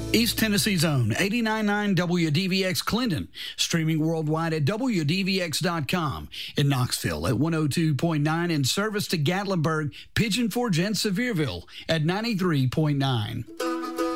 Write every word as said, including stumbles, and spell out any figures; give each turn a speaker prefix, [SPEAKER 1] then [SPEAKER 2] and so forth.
[SPEAKER 1] East Tennessee's own eighty-nine point nine W D V X Clinton, streaming worldwide at W D V X dot com. In Knoxville at one oh two point nine, and service to Gatlinburg, Pigeon Forge, and Sevierville at ninety-three point nine.